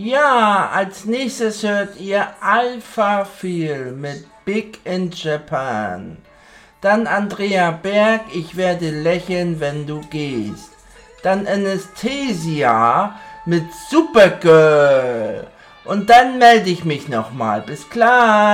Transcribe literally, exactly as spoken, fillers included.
Ja, als nächstes hört ihr Alpha Feel mit Big in Japan. Dann Andrea Berg, Ich werde lächeln, wenn du gehst. Dann Anastasia mit Supergirl. Und dann melde ich mich nochmal. Bis gleich.